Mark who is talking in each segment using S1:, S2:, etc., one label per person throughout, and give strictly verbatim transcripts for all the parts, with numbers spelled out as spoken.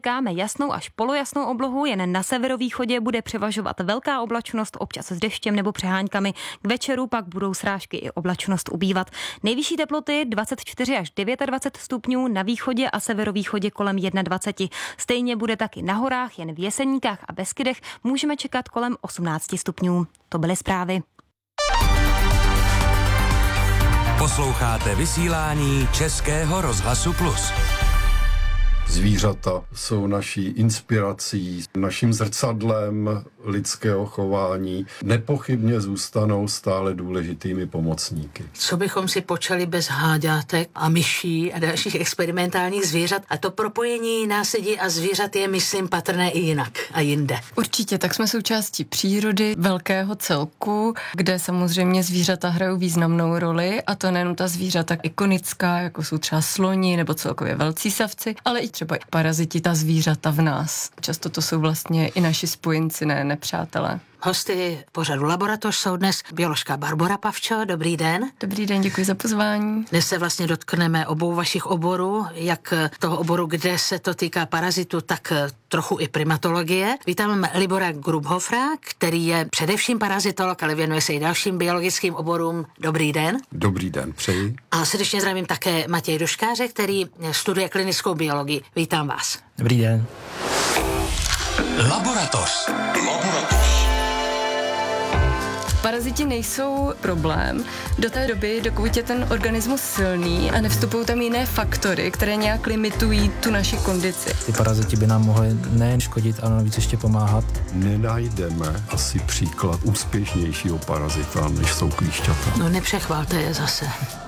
S1: Káme jasnou až polojasnou oblohu, jen na severovýchodě bude převažovat velká oblačnost, občas s deštěm nebo přeháňkami. K večeru pak budou srážky i oblačnost ubývat. Nejvyšší teploty dvacet čtyři až dvacet devět stupňů, na východě a severovýchodě kolem dvacet jedna. Stejně bude taky na horách, jen v Jeseníkách a Beskydech můžeme čekat kolem osmnáct stupňů. To byly zprávy.
S2: Posloucháte vysílání Českého rozhlasu Plus.
S3: Zvířata jsou naší inspirací, naším zrcadlem lidského chování. Nepochybně zůstanou stále důležitými pomocníky.
S4: Co bychom si počali bez háďátek a myší a dalších experimentálních zvířat? A to propojení násedí a zvířat je, myslím, patrné i jinak a jinde.
S5: Určitě, tak jsme součástí přírody, velkého celku, kde samozřejmě zvířata hrajou významnou roli, a to nejen ta zvířata ikonická, jako jsou třeba sloni nebo celkově velcí savci, ale i třeba paraziti, ta zvířata v nás. Často to jsou vlastně i naši spojenci, ne nepřátelé.
S4: Hosty pořadu Laboratoř jsou dnes bioložka Barbora Pavčo. Dobrý den.
S5: Dobrý den, děkuji za pozvání.
S4: Dnes se vlastně dotkneme obou vašich oborů, jak toho oboru, kde se to týká parazitu, tak trochu i primatologie. Vítám Libora Grubhofera, který je především parazitolog, ale věnuje se i dalším biologickým oborům. Dobrý den.
S3: Dobrý den, přeji.
S4: A srdečně zdravím také Matěj Doškáře, který studuje klinickou biologii. Vítám vás.
S6: Dobrý den.
S2: Laboratoř. Laboratoř.
S5: Paraziti nejsou problém do té doby, dokud je ten organismus silný a nevstupují tam jiné faktory, které nějak limitují tu naši kondici.
S6: Ty paraziti by nám mohly nejen škodit, ale navíc ještě pomáhat.
S3: Nenajdeme asi příklad úspěšnějšího parazita, než jsou klíšťata.
S4: No nepřechvalte je zase.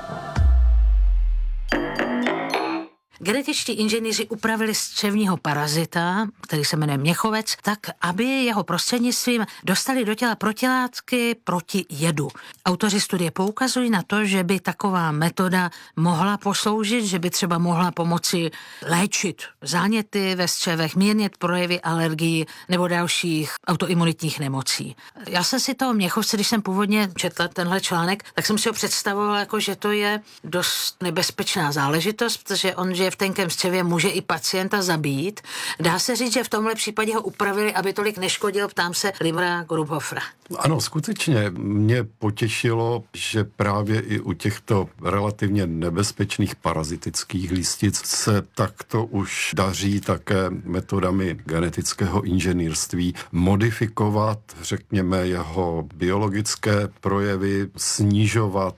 S4: Genetičtí inženýři upravili střevního parazita, který se jmenuje měchovec, tak, aby jeho prostřednictvím dostali do těla protilátky proti jedu. Autoři studie poukazují na to, že by taková metoda mohla posloužit, že by třeba mohla pomoci léčit záněty ve střevech, mírnit projevy alergií nebo dalších autoimunitních nemocí. Já jsem si toho měchovce, když jsem původně četla tenhle článek, tak jsem si ho představovala jako, že to je dost nebezpečná záležitost, protože on, že v tenkém střevě může i pacienta zabít. Dá se říct, že v tomhle případě ho upravili, aby tolik neškodil, ptám se Libora Grubhofera.
S3: Ano, skutečně mě potěšilo, že právě i u těchto relativně nebezpečných parazitických listic se takto už daří také metodami genetického inženýrství modifikovat, řekněme, jeho biologické projevy, snižovat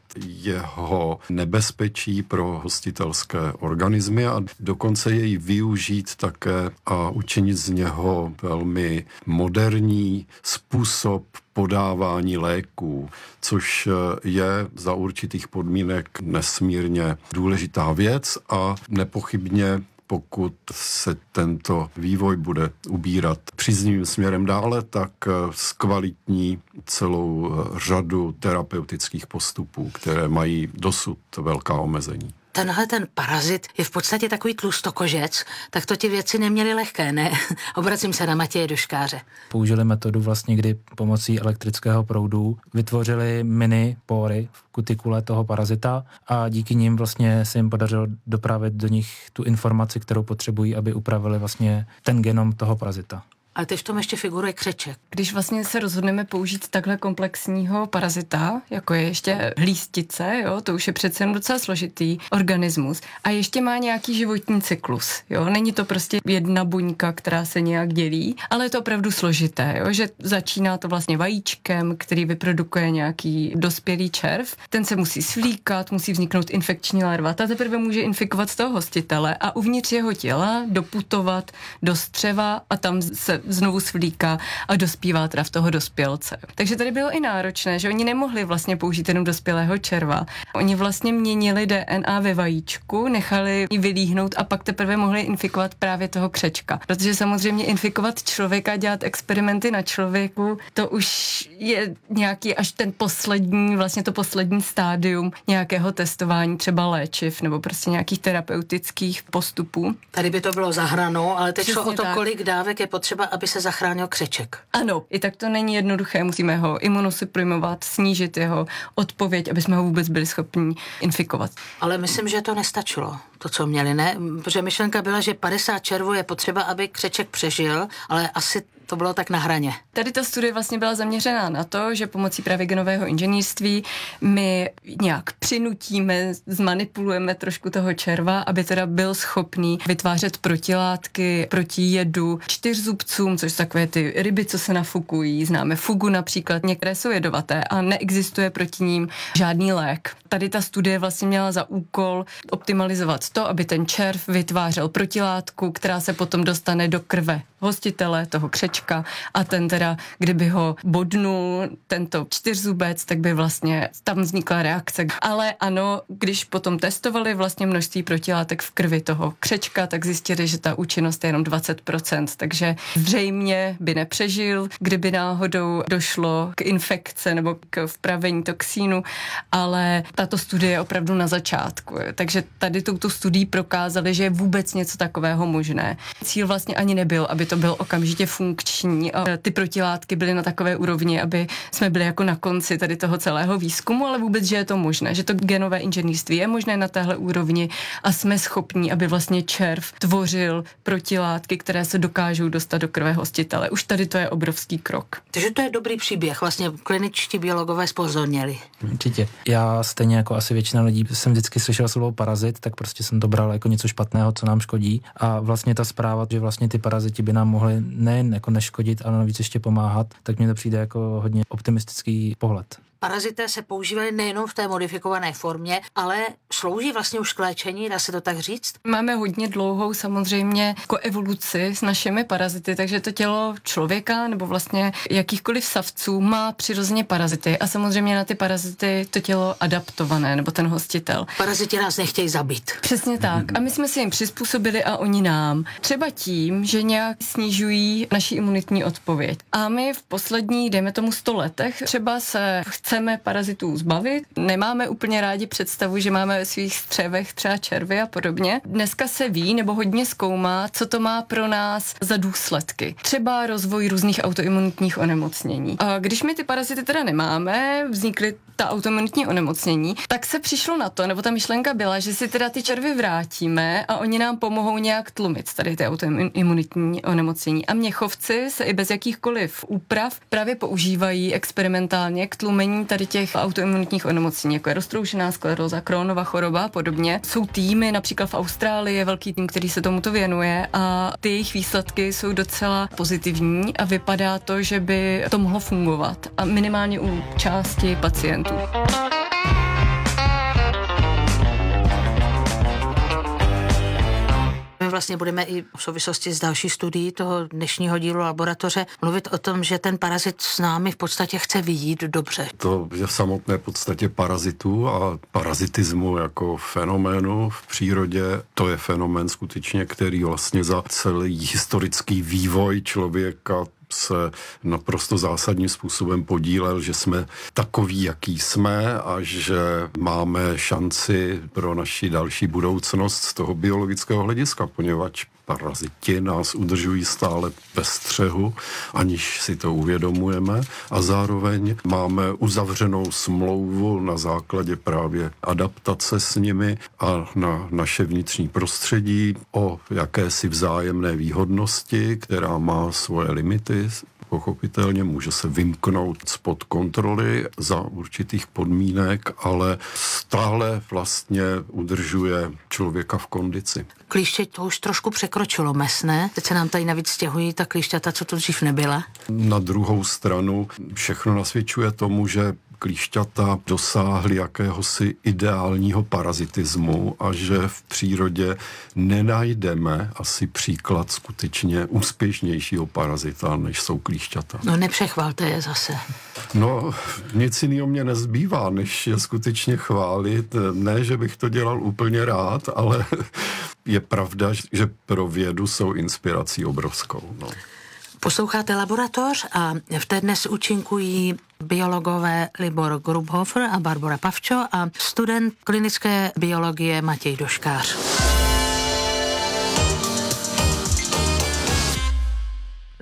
S3: jeho nebezpečí pro hostitelské organismy a dokonce jej využít také a učinit z něho velmi moderní způsob podávání léků, což je za určitých podmínek nesmírně důležitá věc a nepochybně pokud se tento vývoj bude ubírat příznivým směrem dále, tak zkvalitní celou řadu terapeutických postupů, které mají dosud velká omezení.
S4: Tenhle ten parazit je v podstatě takový tlustokožec, tak to ti věci neměli lehké, ne? Obracím se na Matěje Doškáře.
S6: Použili metodu vlastně, kdy pomocí elektrického proudu vytvořili mini pory v kutikule toho parazita a díky nim vlastně se jim podařilo dopravit do nich tu informaci, kterou potřebují, aby upravili vlastně ten genom toho parazita.
S4: Ale teď v tom ještě figuruje křeček.
S5: Když vlastně se rozhodneme použít takhle komplexního parazita, jako je ještě hlístice, jo, to už je přece jen docela složitý organismus a ještě má nějaký životní cyklus, jo, není to prostě jedna buňka, která se nějak dělí, ale je to opravdu složité, jo, že začíná to vlastně vajíčkem, který vyprodukuje nějaký dospělý červ, ten se musí svlíkat, musí vzniknout infekční larva, ta teprve může infikovat toho hostitele a uvnitř jeho těla doputovat do střeva a tam se znovu svlíká a dospívá teda v toho dospělce. Takže tady bylo i náročné, že oni nemohli vlastně použít jenom dospělého červa. Oni vlastně měnili D N A ve vajíčku, nechali ji vylíhnout a pak teprve mohli infikovat právě toho křečka. Protože samozřejmě infikovat člověka, dělat experimenty na člověku, to už je nějaký až ten poslední, vlastně to poslední stádium nějakého testování, třeba léčiv nebo prostě nějakých terapeutických postupů.
S4: Tady by to bylo za hranou, ale teď šlo o to,
S5: tak.
S4: kolik dávek je potřeba, aby se zachránil křeček.
S5: Ano, i tak to není jednoduché, musíme ho imunosuprimovat, snížit jeho odpověď, aby jsme ho vůbec byli schopni infikovat.
S4: Ale myslím, že to nestačilo, to, co měli, ne? Protože myšlenka byla, že padesát červů je potřeba, aby křeček přežil, ale asi to bylo tak na hraně.
S5: Tady ta studie vlastně byla zaměřená na to, že pomocí právě genového inženýrství my nějak přinutíme, zmanipulujeme trošku toho červa, aby teda byl schopný vytvářet protilátky proti jedu čtyřzubcům, což jsou takové ty ryby, co se nafukují. Známe fugu například, některé jsou jedovaté a neexistuje proti ním žádný lék. Tady ta studie vlastně měla za úkol optimalizovat to, aby ten červ vytvářel protilátku, která se potom dostane do krve hostitele, toho křečka, a ten teda, kdyby ho bodnul tento čtyřzubec, tak by vlastně tam vznikla reakce. Ale ano, když potom testovali vlastně množství protilátek v krvi toho křečka, tak zjistili, že ta účinnost je jenom dvacet procent, takže zřejmě by nepřežil, kdyby náhodou došlo k infekce nebo k vpravení toxínu, ale tato studie je opravdu na začátku. Takže tady touto studií prokázali, že je vůbec něco takového možné. Cíl vlastně ani nebyl, aby to bylo okamžitě funkční a ty protilátky byly na takové úrovni, aby jsme byli jako na konci tady toho celého výzkumu, ale vůbec, že je to možné, že to genové inženýrství je možné na téhle úrovni a jsme schopní, aby vlastně červ tvořil protilátky, které se dokážou dostat do krve hostitele. Už tady to je obrovský krok.
S4: Takže to je dobrý příběh, vlastně kliničtí biologové zpozorněli.
S6: Určitě. Já stejně jako asi většina lidí jsem vždycky slyšel slovo parazit, tak prostě jsem to bral jako něco špatného, co nám škodí. A vlastně ta zpráva, že vlastně ty paraziti by nám mohli nejen jako neškodit, ale navíc ještě pomáhat, tak mně to přijde jako hodně optimistický pohled.
S4: Parazité se používají nejenom v té modifikované formě, ale slouží vlastně už k léčení, dá se to tak říct?
S5: Máme hodně dlouhou samozřejmě jako evoluci s našimi parazity, takže to tělo člověka nebo vlastně jakýchkoliv savců má přirozeně parazity a samozřejmě na ty parazity to tělo adaptované nebo ten hostitel.
S4: Paraziti nás nechtějí zabít.
S5: Přesně tak. A my jsme si jim přizpůsobili a oni nám. Třeba tím, že nějak snižují naši imunitní odpověď. A my v posledních, dejme tomu sto letech, třeba se chceme parazitů zbavit. Nemáme úplně rádi představu, že máme ve svých střevech třeba červy a podobně. Dneska se ví nebo hodně zkoumá, co to má pro nás za důsledky. Třeba rozvoj různých autoimunitních onemocnění. A když my ty parazity teda nemáme, vznikly ta autoimunitní onemocnění, tak se přišlo na to, nebo ta myšlenka byla, že si teda ty červy vrátíme a oni nám pomohou nějak tlumit tady ty autoimunitní onemocnění. A měchovci se i bez jakýchkoliv úprav právě používají experimentálně k tlumení tady těch autoimunitních onemocnění, jako je roztroušená skleróza, Crohnova choroba a podobně. Jsou týmy, například v Austrálii je velký tým, který se tomuto věnuje a ty jejich výsledky jsou docela pozitivní a vypadá to, že by to mohlo fungovat a minimálně u části pacientů.
S4: My vlastně budeme i v souvislosti s další studií toho dnešního dílu laboratoře mluvit o tom, že ten parazit s námi v podstatě chce vyjít dobře.
S3: To je v samotné podstatě parazitů a parazitismu jako fenoménu v přírodě. To je fenomén skutečně, který vlastně za celý historický vývoj člověka se naprosto zásadním způsobem podílel, že jsme takoví, jaký jsme a že máme šanci pro naši další budoucnost z toho biologického hlediska, poněvadž paraziti nás udržují stále ve střehu, aniž si to uvědomujeme a zároveň máme uzavřenou smlouvu na základě právě adaptace s nimi a na naše vnitřní prostředí o jakési vzájemné výhodnosti, která má svoje limity. Pochopitelně může se vymknout spod kontroly za určitých podmínek, ale stále vlastně udržuje člověka v kondici.
S4: Klíště to už trošku překročilo mes, ne? Teď se nám tady navíc stěhují ta klíšťata, co to dřív nebyla.
S3: Na druhou stranu všechno nasvědčuje tomu, že klíšťata dosáhly jakéhosi ideálního parazitismu a že v přírodě nenajdeme asi příklad skutečně úspěšnějšího parazita, než jsou klíšťata.
S4: No nepřechvalte je zase.
S3: No, nic jiného mě nezbývá, než je skutečně chválit. Ne, že bych to dělal úplně rád, ale je pravda, že pro vědu jsou inspirací obrovskou. No.
S4: Posloucháte Laboratoř a v té dnes účinkují biologové Libor Grubhofer a Barbora Pavčo a student klinické biologie Matěj Doškář.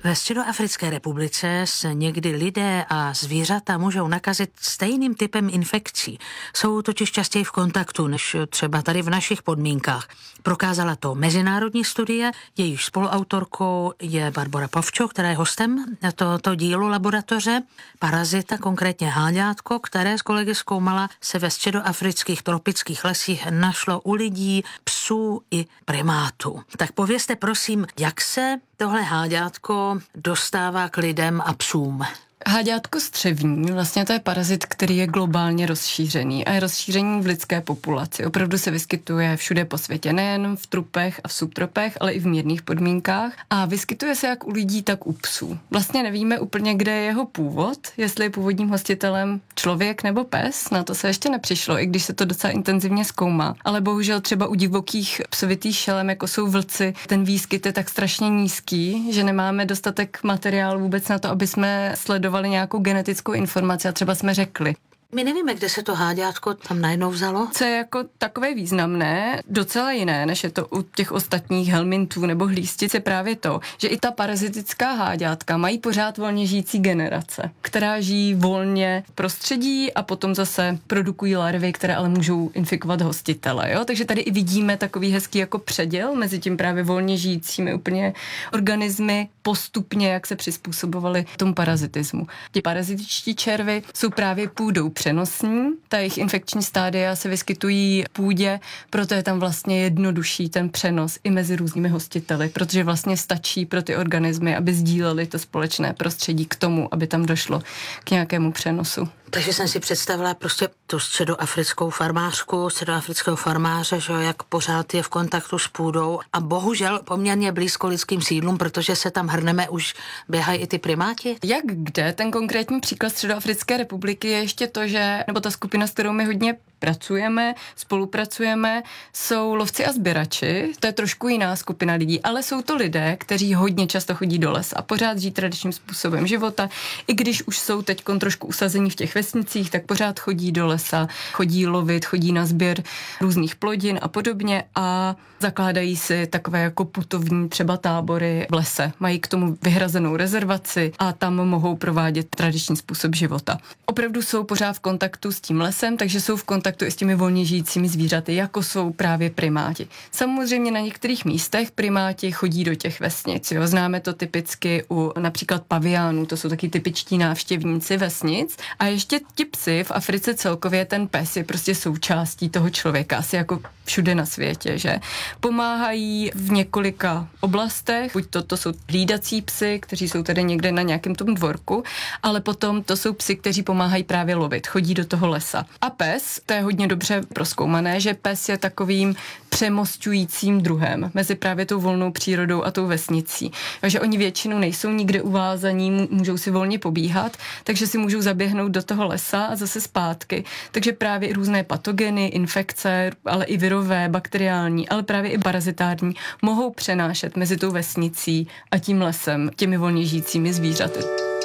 S4: Ve Středoafrické republice se někdy lidé a zvířata můžou nakazit stejným typem infekcí. Jsou totiž častěji v kontaktu než třeba tady v našich podmínkách. Prokázala to mezinárodní studie, jejíž spoluautorkou je Barbora Pavčo, která je hostem tohoto dílu laboratoře. Parazita, konkrétně háďátko, které s kolegy zkoumala, se ve středoafrických tropických lesích našlo u lidí, psů i primátů. Tak povězte prosím, jak se tohle háďátko dostává k lidem a psům?
S5: Háďátko střevní, vlastně to je parazit, který je globálně rozšířený a je rozšířený v lidské populaci. Opravdu se vyskytuje všude po světě, nejen v tropech a v subtropech, ale i v mírných podmínkách. A vyskytuje se jak u lidí, tak u psů. Vlastně nevíme úplně, kde je jeho původ, jestli je původním hostitelem člověk nebo pes, na to se ještě nepřišlo, i když se to docela intenzivně zkoumá. Ale bohužel třeba u divokých psovitých šelem, jako jsou vlci, ten výskyt je tak strašně nízký, že nemáme dostatek materiálu vůbec na to, aby jsme sledovali nějakou genetickou informaci a třeba jsme řekli.
S4: My nevíme, kde se to háďátko tam najednou vzalo.
S5: Co je jako takové významné, docela jiné, než je to u těch ostatních helmintů nebo hlístic, je právě to, že i ta parazitická háďátka mají pořád volně žijící generace, která žijí volně v prostředí a potom zase produkují larvy, které ale můžou infikovat hostitele. Jo? Takže tady i vidíme takový hezký jako předěl mezi tím právě volně žijícími úplně organismy postupně, jak se přizpůsobovali tomu parazitismu. Ti parazitičtí červy jsou právě půdou přenosní, ta jejich infekční stádia se vyskytují v půdě, proto je tam vlastně jednodušší ten přenos i mezi různými hostiteli, protože vlastně stačí pro ty organismy, aby sdíleli to společné prostředí k tomu, aby tam došlo k nějakému přenosu.
S4: Takže jsem si představila prostě tu středoafrickou farmářku, středoafrického farmáře, že jak pořád je v kontaktu s půdou a bohužel poměrně blízko lidským sídlům, protože se tam hrneme, už běhají i ty primáti.
S5: Jak kde? Ten konkrétní příklad Středoafrické republiky je ještě to, že, nebo ta skupina, s kterou my hodně pracujeme, spolupracujeme, jsou lovci a sběrači, to je trošku jiná skupina lidí, ale jsou to lidé, kteří hodně často chodí do lesa a pořád žijí tradičním způsobem života, i když už jsou teď trošku usazení v těch vesnicích, tak pořád chodí do lesa, chodí lovit, chodí na sběr různých plodin a podobně a zakládají si takové jako putovní třeba tábory v lese. Mají k tomu vyhrazenou rezervaci a tam mohou provádět tradiční způsob života. Opravdu jsou pořád v kontaktu s tím lesem, takže jsou v kontaktu i s těmi volně žijícími zvířaty, jako jsou právě primáti. Samozřejmě na některých místech primáti chodí do těch vesnic. Jo. Známe to typicky u například paviánů, to jsou taky typičtí návštěvníci vesnic. A ještě ti psy v Africe celkově, ten pes je prostě součástí toho člověka, asi jako všude na světě, že pomáhají v několika oblastech, buď to, to jsou hlídací psy, kteří jsou tady někde na nějakém tom dvorku, ale potom to jsou psy, kteří pomáhají právě lovit, chodí do toho lesa. A pes, to je hodně dobře prozkoumané, že pes je takovým přemosťujícím druhem mezi právě tou volnou přírodou a tou vesnicí. Takže oni většinou nejsou nikde uvázaní, můžou si volně pobíhat, takže si můžou zaběhnout do toho lesa a zase zpátky. Takže právě i různé patogeny, infekce, ale i virové, bakteriální, ale právě i parazitární mohou přenášet mezi tou vesnicí a tím lesem, těmi volně žijícími zvířaty.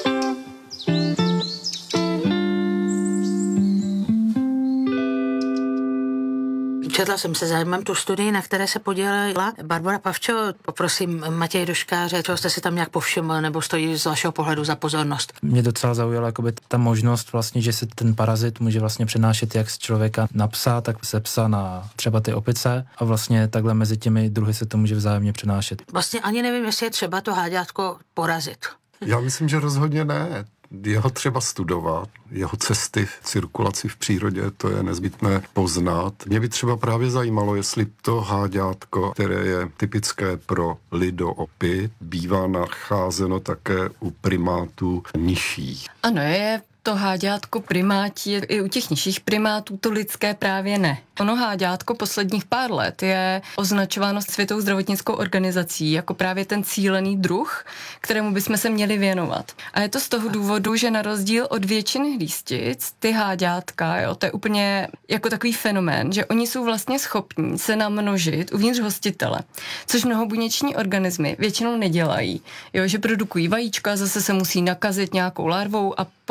S4: Četla jsem se zájmem tu studii, na které se podílela Barbora Pavčo. Poprosím Matěj Doškáře, čeho jste si tam nějak povšiml, nebo stojí z vašeho pohledu za pozornost?
S6: Mě docela zaujala jakoby ta možnost vlastně, že se ten parazit může vlastně přenášet jak z člověka na psa, tak se psa na třeba ty opice a vlastně takhle mezi těmi druhy se to může vzájemně přenášet.
S4: Vlastně ani nevím, jestli je třeba to háďátko porazit.
S3: Já myslím, že rozhodně ne. Je ho třeba studovat, jeho cesty v cirkulaci v přírodě, to je nezbytné poznat. Mě by třeba právě zajímalo, jestli to háďátko, které je typické pro lidoopy, bývá nacházeno také u primátů nižších.
S5: Ano, je to háďátko primátí, i u těch nižších primátů to lidské právě ne. Ono háďátko posledních pár let je označováno Světovou zdravotnickou organizací jako právě ten cílený druh, kterému bychom se měli věnovat. A je to z toho důvodu, že na rozdíl od většiny hlístic, ty háďátka, jo, to je úplně jako takový fenomén, že oni jsou vlastně schopní se namnožit uvnitř hostitele, což mnohobuněční organismy většinou nedělají. Jo, že produkují vajíčka, zase se musí nakazit nějakou larvou a podle toho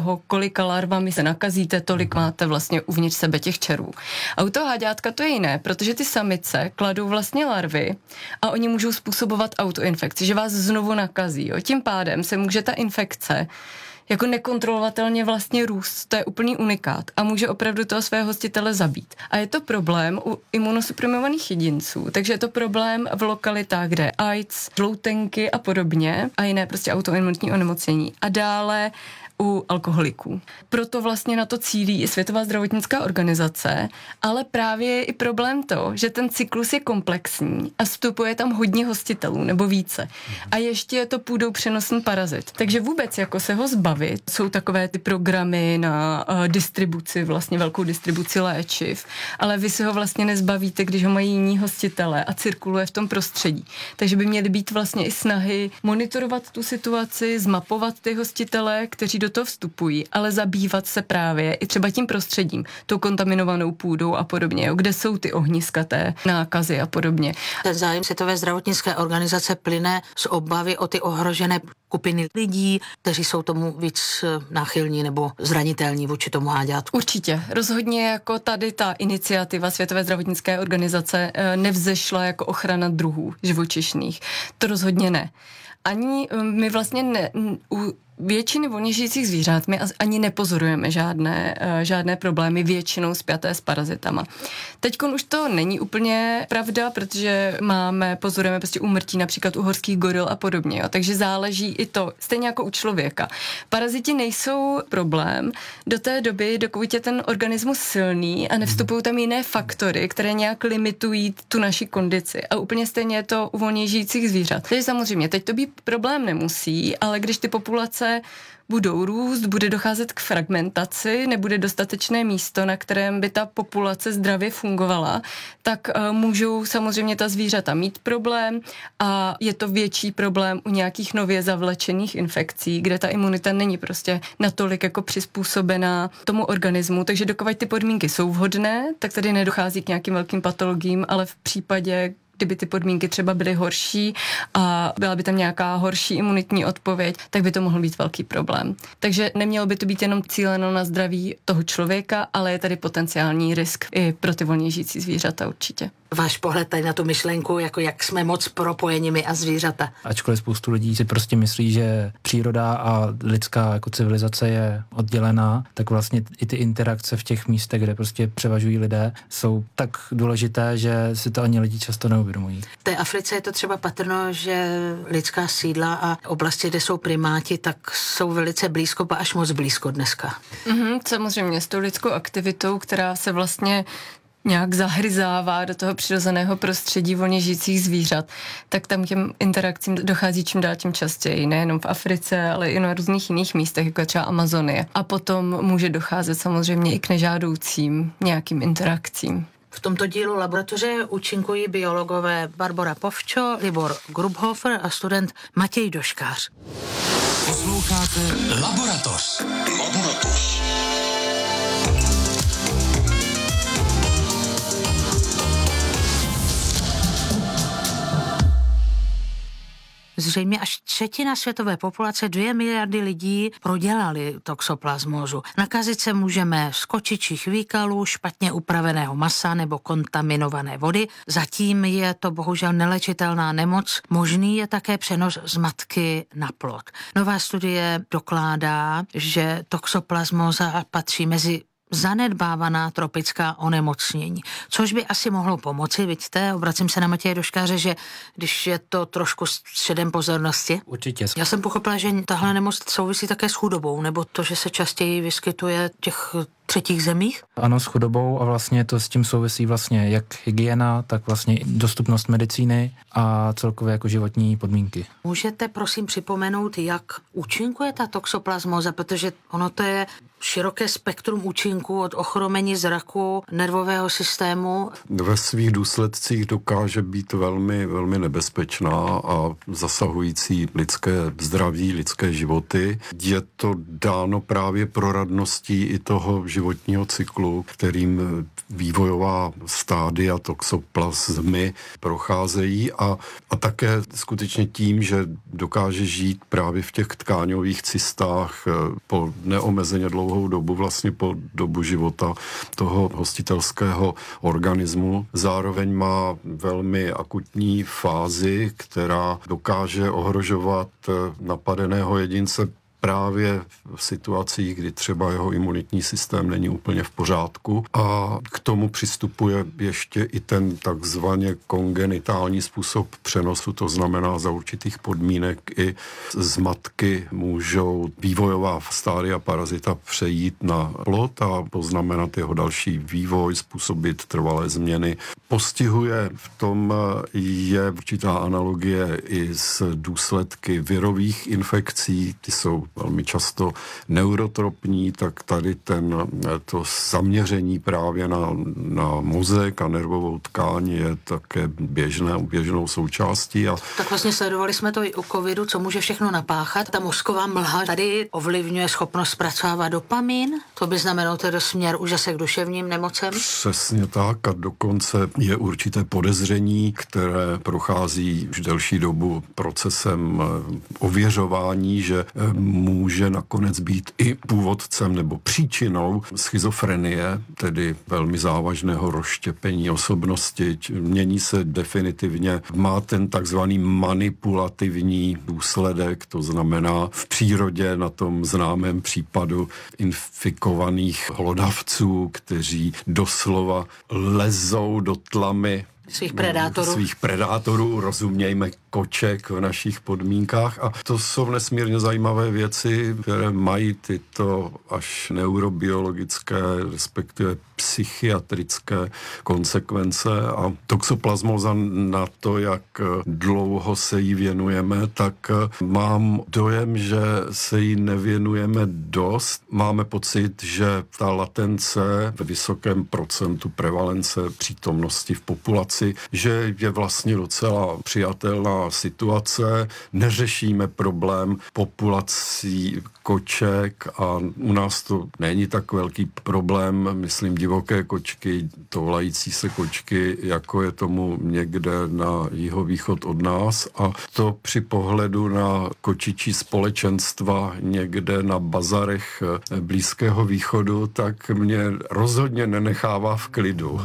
S5: toho, kolika larvami se nakazíte, tolik máte vlastně uvnitř sebe těch červů. A u toho háďátka to je jiné, protože ty samice kladou vlastně larvy a oni můžou způsobovat autoinfekci, že vás znovu nakazí. Jo. Tím pádem se může ta infekce jako nekontrolovatelně vlastně růst. To je úplný unikát a může opravdu toho svého hostitele zabít. A je to problém u imunosuprimovaných jedinců, takže je to problém v lokalitách, kde je AIDS, žloutenky a podobně a jiné prostě autoimunitní onemocnění. A dále u alkoholiků. Proto vlastně na to cílí i Světová zdravotnická organizace, ale právě je i problém to, že ten cyklus je komplexní a vstupuje tam hodně hostitelů nebo více. A ještě je to půdou přenosný parazit. Takže vůbec jako se ho zbavit, jsou takové ty programy na uh, distribuci, vlastně velkou distribuci léčiv, ale vy si ho vlastně nezbavíte, když ho mají jiní hostitele a cirkuluje v tom prostředí. Takže by měly být vlastně i snahy monitorovat tu situaci, zmapovat ty hostitele, kteří do toho vstupují, ale zabývat se právě i třeba tím prostředím, tou kontaminovanou půdou a podobně, jo, kde jsou ty ohniska té nákazy a podobně.
S4: Ten zájem Světové zdravotnické organizace plyne z obavy o ty ohrožené skupiny lidí, kteří jsou tomu víc náchylní nebo zranitelní vůči tomu háďátku.
S5: Určitě. Rozhodně jako tady ta iniciativa Světové zdravotnické organizace nevzešla jako ochrana druhů živočišných. To rozhodně ne. Ani my vlastně ne, u většiny volně žijících zvířat my ani nepozorujeme žádné, žádné problémy většinou spjaté s parazitama. Teďkon už to není úplně pravda, protože máme, pozorujeme prostě úmrtí například u horských goril a podobně, jo. Takže záleží i to, stejně jako u člověka. Paraziti nejsou problém do té doby, dokud je ten organismus silný a nevstupují tam jiné faktory, které nějak limitují tu naši kondici. A úplně stejně je to u volně žijících zvířat. Takže samozřejmě teď to být problém nemusí, ale když ty populace budou růst, bude docházet k fragmentaci, nebude dostatečné místo, na kterém by ta populace zdravě fungovala, tak uh, můžou samozřejmě ta zvířata mít problém a je to větší problém u nějakých nově zavlečených infekcí, kde ta imunita není prostě natolik jako přizpůsobená tomu organismu, takže dokud ty podmínky jsou vhodné, tak tady nedochází k nějakým velkým patologiím, ale v případě, kdyby ty podmínky třeba byly horší a byla by tam nějaká horší imunitní odpověď, tak by to mohl být velký problém. Takže nemělo by to být jenom cíleno na zdraví toho člověka, ale je tady potenciální risk i pro ty volně žijící zvířata určitě.
S4: Váš pohled tady na tu myšlenku, jako jak jsme moc propojeni my a zvířata.
S6: Ačkoliv spoustu lidí si prostě myslí, že příroda a lidská jako civilizace je oddělená, tak vlastně i ty interakce v těch místech, kde prostě převažují lidé, jsou tak důležité, že si to ani lidi často neuvědomují.
S4: V té Africe je to třeba patrno, že lidská sídla a oblasti, kde jsou primáti, tak jsou velice blízko, pa až moc blízko dneska.
S5: Mm-hmm, samozřejmě s tou lidskou aktivitou, která se vlastně nějak zahryzává do toho přirozeného prostředí volně žijících zvířat, tak tam těm interakcím dochází čím dál tím častěji, nejenom v Africe, ale i na různých jiných místech, jako třeba Amazonie. A potom může docházet samozřejmě i k nežádoucím nějakým interakcím.
S4: V tomto dílu laboratoře účinkují biologové Barbora Povčo, Libor Grubhofer a student Matěj Doškář.
S2: Posloucháte Laboratoř. Laboratoř.
S4: Zřejmě až třetina světové populace, dvě miliardy lidí, prodělali toxoplasmózu. Nakazit se můžeme z kočičích výkalů, špatně upraveného masa nebo kontaminované vody. Zatím je to bohužel nelečitelná nemoc. Možný je také přenos z matky na plod. Nová studie dokládá, že toxoplasmóza patří mezi zanedbávaná tropická onemocnění, což by asi mohlo pomoci, vidíte, obracím se na Matěje Doškáře, že když je to trošku středem pozornosti.
S6: Určitě.
S4: Já jsem pochopila, že tahle nemoc souvisí také s chudobou, nebo to, že se častěji vyskytuje v těch třetích zemích?
S6: Ano, s chudobou a vlastně to s tím souvisí vlastně jak hygiena, tak vlastně dostupnost medicíny a celkově jako životní podmínky.
S4: Můžete prosím připomenout, jak účinkuje ta toxoplasmóza, protože ono to je široké spektrum účinků od ochromení zraku, nervového systému.
S3: Ve svých důsledcích dokáže být velmi, velmi nebezpečná a zasahující lidské zdraví, lidské životy. Je to dáno právě proradností i toho životního cyklu, kterým vývojová stádia toxoplasmy procházejí a, a také skutečně tím, že dokáže žít právě v těch tkáňových cystách po neomezeně dlouhou dobu, vlastně po dobu života toho hostitelského organismu. Zároveň má velmi akutní fázi, která dokáže ohrožovat napadeného jedince právě v situacích, kdy třeba jeho imunitní systém není úplně v pořádku a k tomu přistupuje ještě i ten takzvaně kongenitální způsob přenosu, to znamená za určitých podmínek i z matky můžou vývojová stádia parazita přejít na plod a poznamenat jeho další vývoj, způsobit trvalé změny. Postihuje v tom je určitá analogie i s důsledky virových infekcí, ty jsou velmi často neurotropní, tak tady ten, to zaměření právě na, na mozek a nervovou tkáň je také běžné, běžnou součástí. A
S4: tak vlastně sledovali jsme to i u covidu, co může všechno napáchat. Ta mozková mlha tady ovlivňuje schopnost zpracovávat dopamin, to by znamenalo tedy směr už zase k duševním nemocem.
S3: Přesně tak a dokonce je určité podezření, které prochází už delší dobu procesem ověřování, že může nakonec být i původcem nebo příčinou schizofrenie, tedy velmi závažného rozštěpení osobnosti. Mění se definitivně, má ten takzvaný manipulativní důsledek, to znamená v přírodě na tom známém případu infikovaných hlodavců, kteří doslova lezou do tlamy
S4: svých predátorů.
S3: svých predátorů, rozumějme koček v našich podmínkách a to jsou nesmírně zajímavé věci, které mají tyto až neurobiologické, respektive psychiatrické konsekvence a toxoplasmóza na to, jak dlouho se jí věnujeme, tak mám dojem, že se jí nevěnujeme dost. Máme pocit, že ta latence ve vysokém procentu prevalence přítomnosti v populaci, že je vlastně docela přijatelná situace, neřešíme problém populací koček a u nás to není tak velký problém, myslím divoké kočky, toulající se kočky, jako je tomu někde na jihovýchod od nás a to při pohledu na kočičí společenstva někde na bazarech Blízkého východu, tak mě rozhodně nenechává v klidu.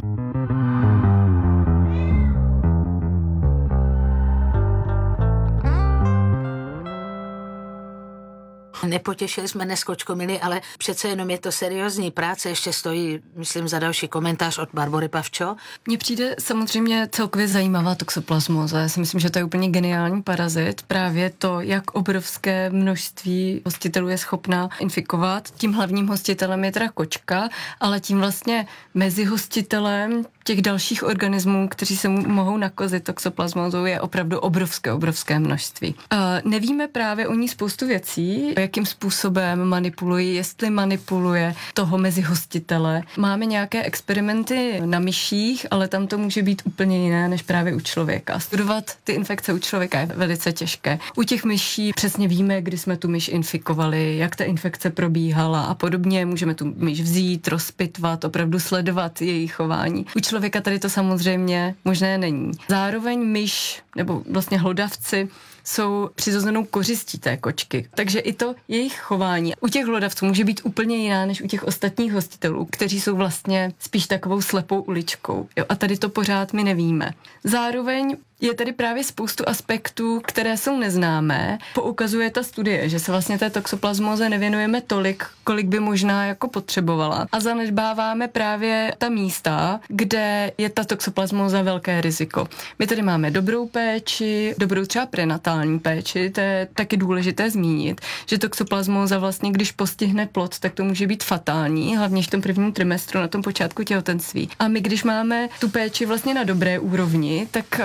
S4: Nepotěšili jsme dnes kočkomily, ale přece jenom je to seriózní práce, ještě stojí, myslím, za další komentář od Barbory Pavčo.
S5: Mně přijde samozřejmě celkově zajímavá toxoplasmóza. Já si myslím, že to je úplně geniální parazit. Právě to, jak obrovské množství hostitelů je schopná infikovat. Tím hlavním hostitelem je teda kočka, ale tím vlastně mezi hostitelem těch dalších organismů, kteří se mohou nakazit toxoplasmózou, je opravdu obrovské, obrovské množství. Uh, nevíme právě o ní spoustu věcí, jakým způsobem manipulují, jestli manipuluje toho mezi hostitele. Máme nějaké experimenty na myších, ale tam to může být úplně jiné než právě u člověka. Studovat ty infekce u člověka je velice těžké. U těch myší přesně víme, kdy jsme tu myš infikovali, jak ta infekce probíhala a podobně. Můžeme tu myš vzít, rozpitvat, opravdu sledovat její chování. U člověka tady to samozřejmě možné není. Zároveň myš nebo vlastně hlodavci jsou přirozenou kořistí té kočky. Takže i to jejich chování u těch hlodavců může být úplně jiná než u těch ostatních hostitelů, kteří jsou vlastně spíš takovou slepou uličkou. Jo, a tady to pořád my nevíme. Zároveň je tady právě spoustu aspektů, které jsou neznámé. Poukazuje ta studie, že se vlastně té toxoplasmóze nevěnujeme tolik, kolik by možná jako potřebovala. A zanedbáváme právě ta místa, kde je ta toxoplasmóza velké riziko. My tady máme dobrou péči, dobrou třeba prenatální péči, to je taky důležité zmínit, že toxoplasmóza vlastně, když postihne plod, tak to může být fatální, hlavně v tom prvním trimestru, na tom počátku těhotenství. A my, když máme tu péči vlastně na dobré úrovni, tak to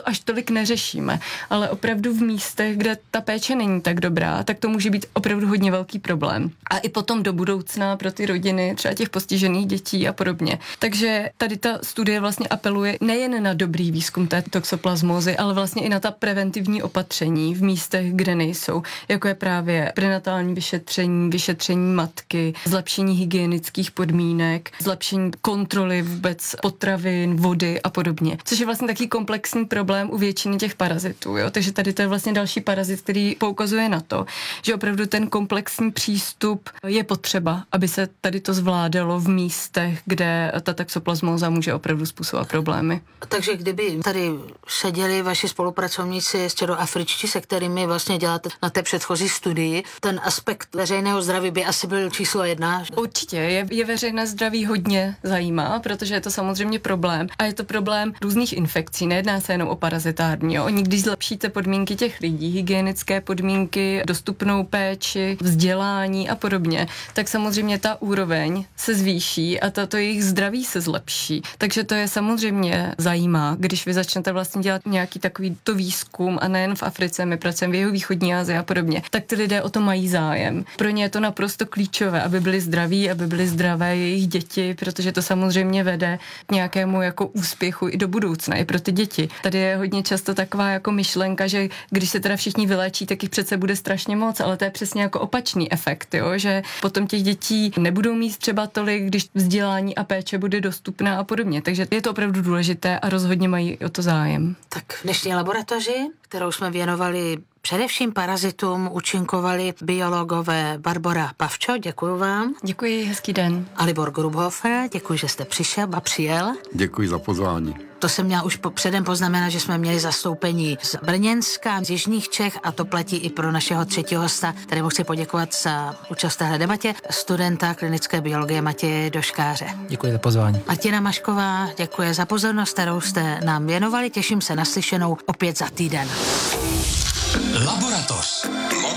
S5: až tolik neřešíme, ale opravdu v místech, kde ta péče není tak dobrá, tak to může být opravdu hodně velký problém. A i potom do budoucna pro ty rodiny, třeba těch postižených dětí a podobně. Takže tady ta studie vlastně apeluje nejen na dobrý výzkum té toxoplasmózy, ale vlastně i na ta preventivní opatření v místech, kde nejsou, jako je právě prenatální vyšetření, vyšetření matky, zlepšení hygienických podmínek, zlepšení kontroly vůbec potravin, vody a podobně. Což je vlastně taky komplexní problém u většiny těch parazitů, jo? Takže tady to je vlastně další parazit, který poukazuje na to, že opravdu ten komplexní přístup je potřeba, aby se tady to zvládalo v místech, kde ta toxoplasmóza může opravdu způsobovat problémy.
S4: Takže kdyby tady seděli vaši spolupracovníci středoafričtí, se kterými vlastně děláte na té předchozí studii, ten aspekt veřejného zdraví by asi byl číslo jedna.
S5: Určitě, je, je veřejné zdraví hodně zajímá, protože je to samozřejmě problém a je to problém různých infekcí, nejedná se jenom o parazitární. Jo. Oni, když zlepšíte podmínky těch lidí, hygienické podmínky, dostupnou péči, vzdělání a podobně, tak samozřejmě ta úroveň se zvýší a tato jejich zdraví se zlepší. Takže to je samozřejmě zajímá, když vy začnete vlastně dělat nějaký takový to výzkum a nejen v Africe, my pracujeme v jihovýchodní Asii a podobně, tak ty lidé o to mají zájem. Pro ně je to naprosto klíčové, aby byli zdraví, aby byly zdravé jejich děti, protože to samozřejmě vede k nějakému jako úspěchu i do budoucna, i pro ty děti. Tady je hodně často taková jako myšlenka, že když se teda všichni vyléčí, tak jich přece bude strašně moc, ale to je přesně jako opačný efekt, jo? Že potom těch dětí nebudou mít třeba tolik, když vzdělání a péče bude dostupná a podobně. Takže je to opravdu důležité a rozhodně mají o to zájem.
S4: Tak v dnešní laboratoři, kterou jsme věnovali především parazitům, účinkovali biologové Barbora Pavčo, děkuji vám.
S5: Děkuji, hezký den.
S4: A Libor Grubhofer, děkuji, že jste přišel a přijel.
S3: Děkuji za pozvání.
S4: To jsem měla už po, předem poznamenat, že jsme měli zastoupení z Brněnska, z jižních Čech a to platí i pro našeho třetího hosta, kterému chci poděkovat za účast v téhle debatě, studenta klinické biologie Matěje Doškáře.
S6: Děkuji za pozvání.
S4: Martina Mašková, děkuji za pozornost, kterou jste nám věnovali. Těším se na slyšenou opět za týden.
S2: Laboratoř.